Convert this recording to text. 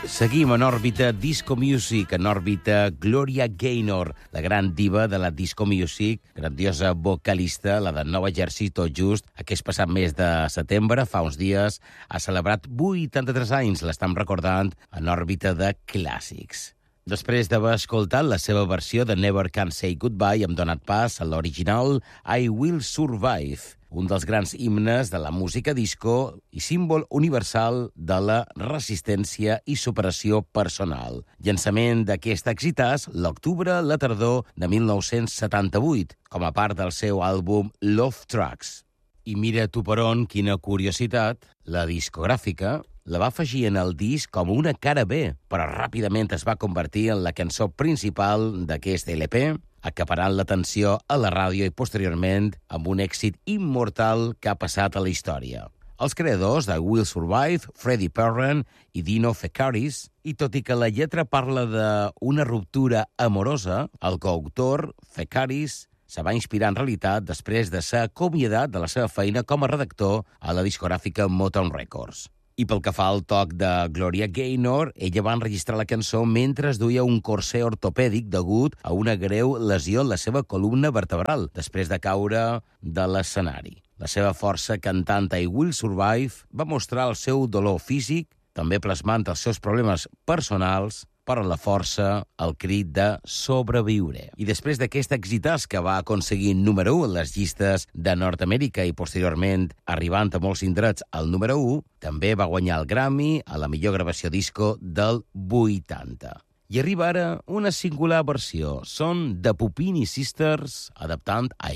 Seguim en òrbita Disco Music, en òrbita Gloria Gaynor, la gran diva de la Disco Music, grandiosa vocalista, la de Nova Jersey, tot just. Aquest passat mes de setembre, fa uns dies, ha celebrat 83 anys, l'estem recordant en òrbita de clàssics. Després d'haver escoltat la seva versió de Never Can Say Goodbye, hem donat pas a l'original I Will Survive, un dels grans himnes de la música disco i símbol universal de la resistència i superació personal. Llançament d'aquest exitàs l'octubre, la tardor de 1978, com a part del seu àlbum Love Tracks. I mira tu per on, quina curiositat, la discogràfica la va afegir en el disc com una cara B, però ràpidament es va convertir en la cançó principal d'aquest LP, acaparant l'atenció a la ràdio i posteriorment amb un èxit immortal que ha passat a la història. Els creadors de Will Survive, Freddie Perren i Dino Fekaris, i tot i que la lletra parla d'una ruptura amorosa, el coautor, Fekaris, se va inspirar en realitat després de ser acomiadat de la seva feina com a redactor a la discogràfica Motown Records. I pel que fa al toc de Gloria Gaynor, ella va enregistrar la cançó mentre es duia un corser ortopèdic degut a una greu lesió en la seva columna vertebral, després de caure de l'escenari. La seva força cantant I Will Survive va mostrar el seu dolor físic, també plasmant els seus problemes personals, però la força, el crit de sobreviure. I després d'aquest exitàs que va aconseguir número 1 en les llistes de Nord-Amèrica i posteriorment arribant a molts indrets al número 1, també va guanyar el Grammy a la millor gravació disco del 80. I arriba ara una singular versió. Són The Puppini Sisters adaptant I